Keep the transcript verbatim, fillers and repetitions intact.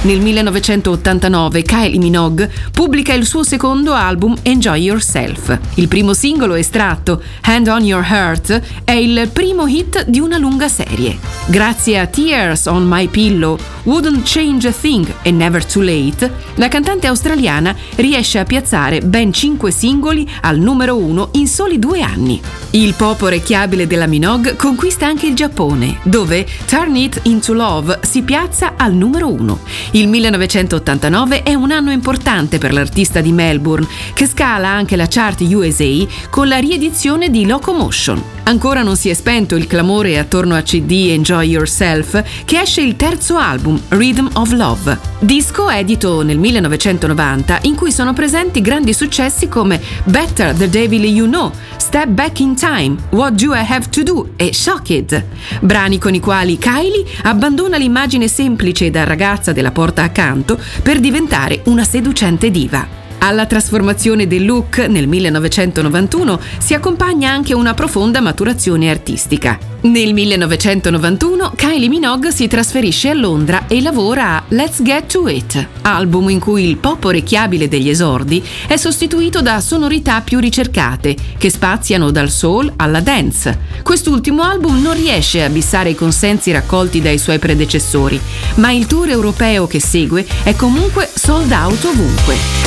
Nel millenovecentottantanove Kylie Minogue pubblica il suo secondo album Enjoy Yourself. Il primo singolo estratto, Hand on Your Heart, è il primo hit di una lunga serie. Grazie a Tears on My Pillow, Wouldn't Change a Thing e Never Too Late, la cantante australiana riesce a piazzare ben cinque singoli al numero uno in soli due anni. Il pop orecchiabile della Minogue conquista anche il Giappone, dove Turn It Into Love si piazza al numero uno. Il millenovecentottantanove è un anno importante per l'artista di Melbourne, che scala anche la chart U S A con la riedizione di Locomotion. Ancora non si è spento il clamore attorno a C D Enjoy Yourself, che esce il terzo album, Rhythm of Love. Disco edito nel millenovecentonovanta, in cui sono presenti grandi successi come Better the Devil You Know, Step Back in Time, What Do I Have to Do e Shocked. Brani con i quali Kylie abbandona l'immagine semplice da ragazza della porta accanto per diventare una seducente diva. Alla trasformazione del look nel millenovecentonovantuno si accompagna anche una profonda maturazione artistica. Nel millenovecentonovantuno Kylie Minogue si trasferisce a Londra e lavora a Let's Get to It, album in cui il pop orecchiabile degli esordi è sostituito da sonorità più ricercate, che spaziano dal soul alla dance. Quest'ultimo album non riesce a bissare i consensi raccolti dai suoi predecessori, ma il tour europeo che segue è comunque sold out ovunque.